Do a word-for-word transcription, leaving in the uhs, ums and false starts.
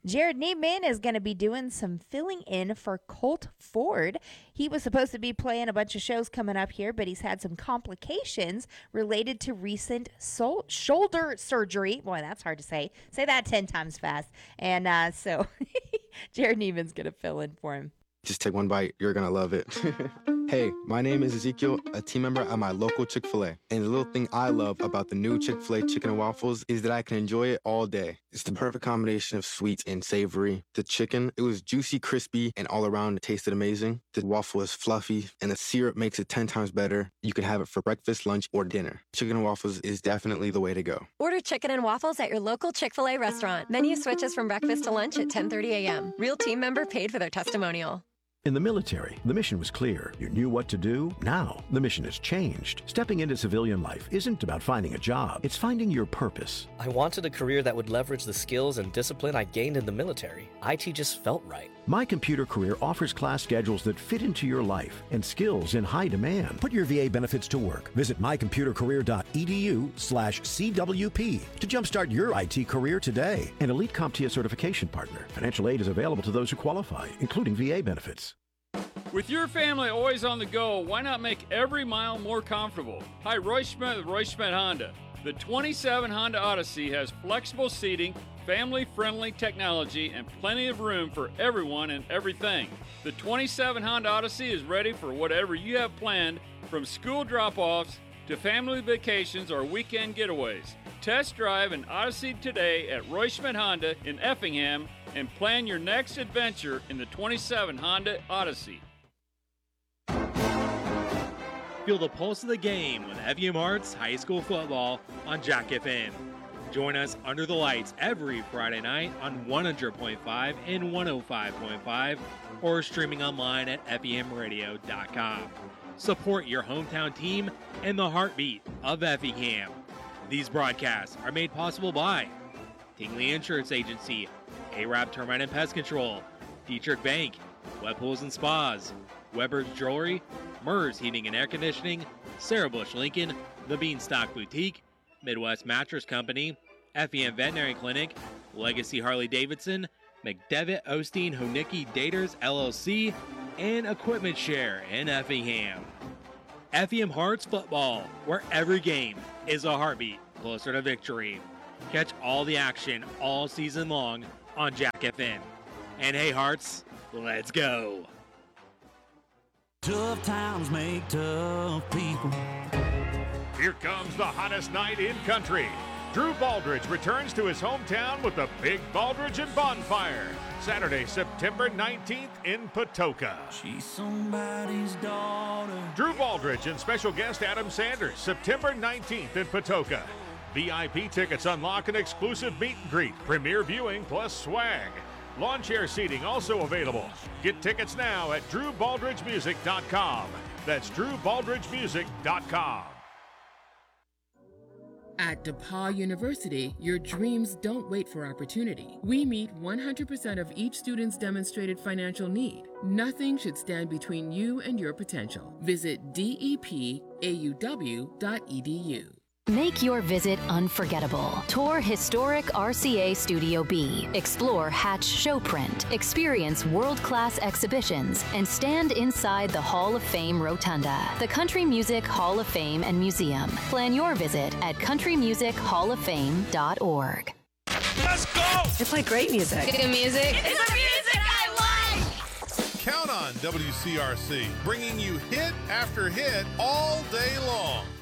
Jared Neiman is going to be doing some filling in for Colt Ford. He was supposed to be playing a bunch of shows coming up here, but he's had some complications related to recent sol- shoulder surgery. Boy, that's hard to say. Say that ten times fast. And uh, so Jared Neiman's going to fill in for him. Just take one bite. You're going to love it. Hey, my name is Ezekiel, a team member at my local Chick-fil-A. And the little thing I love about the new Chick-fil-A chicken and waffles is that I can enjoy it all day. It's the perfect combination of sweet and savory. The chicken, it was juicy, crispy, and all around it tasted amazing. The waffle is fluffy, and the syrup makes it ten times better. You can have it for breakfast, lunch, or dinner. Chicken and waffles is definitely the way to go. Order chicken and waffles at your local Chick-fil-A restaurant. Menu switches from breakfast to lunch at ten thirty a.m. Real team member paid for their testimonial. In the military, the mission was clear. You knew what to do. Now, the mission has changed. Stepping into civilian life isn't about finding a job. It's finding your purpose. I wanted a career that would leverage the skills and discipline I gained in the military. I T just felt right. My Computer Career offers class schedules that fit into your life and skills in high demand. Put your V A benefits to work. Visit mycomputercareer.edu slash CWP to jumpstart your I T career today. An Elite CompTIA certification partner. Financial aid is available to those who qualify, including V A benefits. With your family always on the go, why not make every mile more comfortable? Hi, Roy Schmidt with Roy Schmidt Honda. The twenty-seven Honda Odyssey has flexible seating, family-friendly technology, and plenty of room for everyone and everything. The twenty-seven Honda Odyssey is ready for whatever you have planned, from school drop-offs to family vacations or weekend getaways. Test drive an Odyssey today at Roy Schmidt Honda in Effingham and plan your next adventure in the twenty-seven Honda Odyssey. Feel the pulse of the game with Effingham Hearts High School Football on Jack F M. Join us under the lights every Friday night on one hundred point five and one oh five point five or streaming online at effingham radio dot com. Support your hometown team and the heartbeat of Effingham. These broadcasts are made possible by Tingley Insurance Agency, A-Rab Termite and Pest Control, Dietrich Bank, Wet Pools and Spas, Weber's Jewelry, Mers Heating and Air Conditioning, Sarah Bush Lincoln, The Beanstalk Boutique, Midwest Mattress Company, F E M Veterinary Clinic, Legacy Harley Davidson, McDevitt Osteen Honicki Daters L L C, and Equipment Share in Effingham. Effingham Hearts Football, where every game is a heartbeat closer to victory. Catch all the action all season long on Jack F M. And hey Hearts, let's go! Tough times make tough people. Here comes the hottest night in country. Drew Baldridge returns to his hometown with the Big Baldridge and Bonfire. Saturday, September nineteenth in Patoka. She's somebody's daughter. Drew Baldridge and special guest Adam Sanders, September nineteenth in Patoka. V I P tickets unlock an exclusive meet and greet, premiere viewing plus swag. Lawn chair seating also available. Get tickets now at drew baldridge music dot com. That's drew baldridge music dot com. At DePauw University, your dreams don't wait for opportunity. We meet one hundred percent of each student's demonstrated financial need. Nothing should stand between you and your potential. Visit D E P A U W dot E D U. Make your visit unforgettable. Tour historic R C A Studio B. Explore Hatch Showprint. Experience world-class exhibitions and stand inside the Hall of Fame Rotunda, the Country Music Hall of Fame and Museum. Plan your visit at country music hall of fame dot org. Let's go! They play great music. Good music. It's the music I like! Count on W C R C, bringing you hit after hit all day long.